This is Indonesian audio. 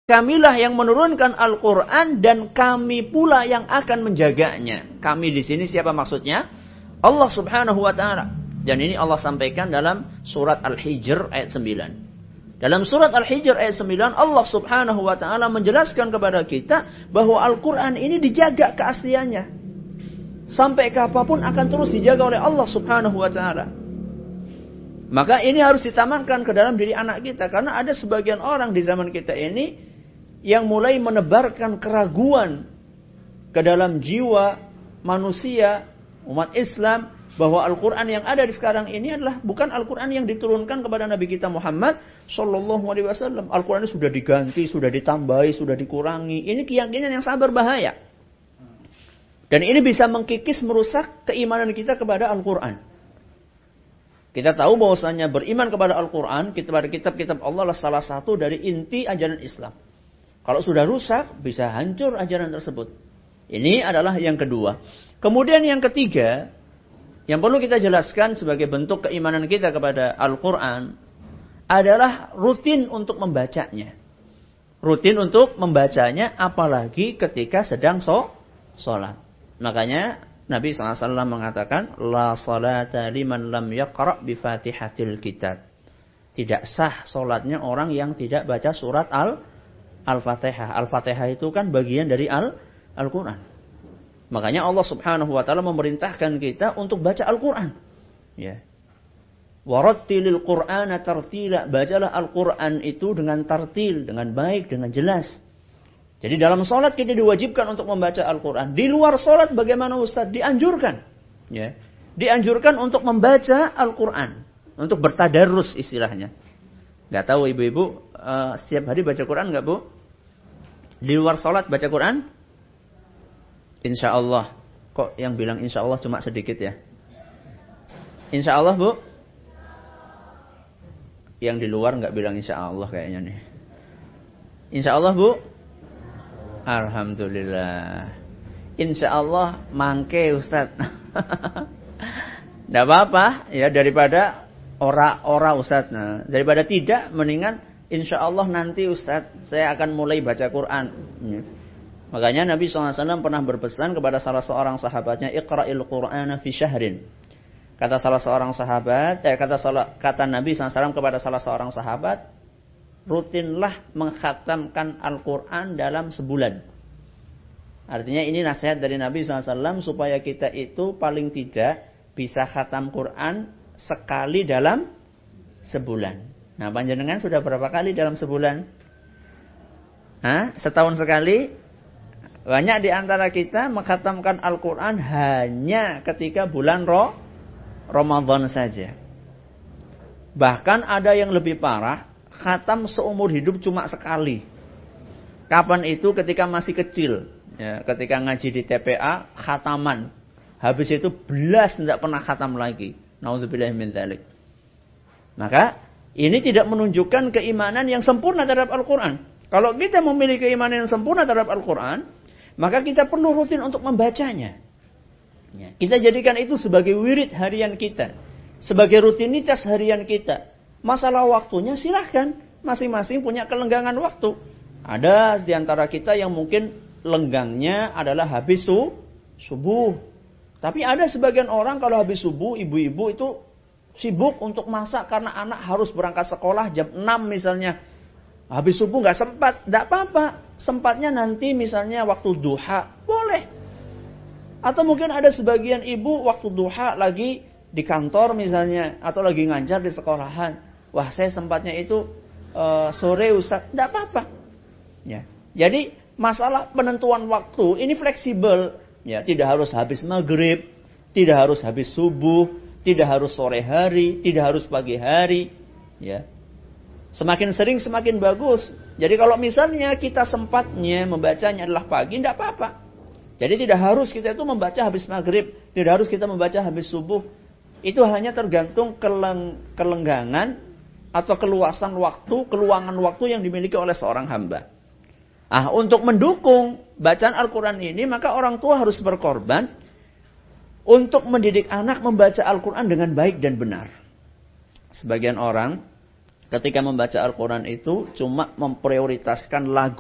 Kamilah yang menurunkan Al-Quran dan kami pula yang akan menjaganya. Kami di sini siapa maksudnya? Allah Subhanahu wa Ta'ala. Dan ini Allah sampaikan dalam surat Al-Hijr ayat 9. Dalam surat Al-Hijr ayat 9 Allah Subhanahu wa Ta'ala menjelaskan kepada kita bahwa Al-Quran ini dijaga keasliannya. Sampai kapanpun akan terus dijaga oleh Allah Subhanahu wa Ta'ala. Maka ini harus ditamankan ke dalam diri anak kita. Karena ada sebagian orang di zaman kita ini yang mulai menebarkan keraguan ke dalam jiwa manusia, umat Islam, bahwa Al-Quran yang ada di sekarang ini adalah bukan Al-Quran yang diturunkan kepada Nabi kita Muhammad Sallallahu Alaihi Wasallam. Al-Quran ini sudah diganti, sudah ditambahi, sudah dikurangi. Ini keyakinan yang sangat berbahaya. Dan ini bisa mengkikis, merusak keimanan kita kepada Al-Quran. Kita tahu bahwasanya beriman kepada Al-Quran, kepada kitab-kitab Allah adalah salah satu dari inti ajaran Islam. Kalau sudah rusak, bisa hancur ajaran tersebut. Ini adalah yang kedua. Kemudian yang ketiga, yang perlu kita jelaskan sebagai bentuk keimanan kita kepada Al-Quran, adalah rutin untuk membacanya. Rutin untuk membacanya, apalagi ketika sedang sholat. Makanya Nabi SAW mengatakan, La salata liman lam yaqra' bifatihatil kitab. Tidak sah sholatnya orang yang tidak baca surat Al-Fatihah. Al-Fatihah itu kan bagian dari Al-Quran. Makanya Allah Subhanahu wa Ta'ala memerintahkan kita untuk baca Al-Quran. Ya. Warattilil Qur'ana tartila. Bacalah Al-Quran itu dengan tartil, dengan baik, dengan jelas. Jadi dalam sholat kita diwajibkan untuk membaca Al-Quran. Di luar sholat bagaimana Ustaz? Dianjurkan. Ya. Dianjurkan untuk membaca Al-Quran. Untuk bertadarus istilahnya. Gak tahu ibu-ibu setiap hari baca Quran gak bu? Di luar sholat baca Quran? Insya Allah. Kok yang bilang insya Allah cuma sedikit ya? Insya Allah bu? Yang di luar gak bilang insya Allah kayaknya nih. Insya Allah bu? Alhamdulillah. Insya Allah mangke Ustaz. Gak apa-apa ya, daripada ora Ustaz. Nah, daripada tidak, mendingan insya Allah nanti Ustaz saya akan mulai baca Quran. Ya. Makanya Nabi SAW pernah berpesan kepada salah seorang sahabatnya, Iqra'il Qur'ana fi syahrin. Kata salah seorang sahabat, kata Nabi SAW kepada salah seorang sahabat, rutinlah mengkhatamkan Al-Quran dalam sebulan. Artinya ini nasihat dari Nabi SAW supaya kita itu paling tidak bisa khatam Quran sekali dalam sebulan. Nah, panjenengan sudah berapa kali dalam sebulan? Setahun sekali? Banyak di antara kita mengkhatamkan Al-Quran hanya ketika bulan Ramadan saja. Bahkan ada yang lebih parah, khatam seumur hidup cuma sekali. Kapan itu? Ketika masih kecil. Ya, ketika ngaji di TPA, khataman. Habis itu belas tidak pernah khatam lagi. Nauzubillah min dzalik. Maka ini tidak menunjukkan keimanan yang sempurna terhadap Al-Quran. Kalau kita memiliki keimanan yang sempurna terhadap Al-Quran, maka kita perlu rutin untuk membacanya. Ya, kita jadikan itu sebagai wirid harian kita. Sebagai rutinitas harian kita. Masalah waktunya silahkan. Masing-masing punya kelenggangan waktu. Ada di antara kita yang mungkin lenggangnya adalah habis subuh. Tapi ada sebagian orang kalau habis subuh, ibu-ibu itu sibuk untuk masak karena anak harus berangkat sekolah jam 6 misalnya. Habis subuh nggak sempat, nggak apa-apa. Sempatnya nanti misalnya waktu duha, boleh. Atau mungkin ada sebagian ibu waktu duha lagi di kantor misalnya, atau lagi ngajar di sekolahan. Wah, saya sempatnya itu sore Ustaz, nggak apa-apa. Ya. Jadi masalah penentuan waktu ini fleksibel. Ya, tidak harus habis maghrib, tidak harus habis subuh, tidak harus sore hari, tidak harus pagi hari. Ya. Semakin sering semakin bagus. Jadi kalau misalnya kita sempatnya membacanya adalah pagi, tidak apa-apa. Jadi tidak harus kita itu membaca habis maghrib, tidak harus kita membaca habis subuh. Itu hanya tergantung kelenggangan atau keluasan waktu, keluangan waktu yang dimiliki oleh seorang hamba. Untuk mendukung bacaan Al-Quran ini, maka orang tua harus berkorban untuk mendidik anak membaca Al-Quran dengan baik dan benar. Sebagian orang ketika membaca Al-Quran itu cuma memprioritaskan lagu.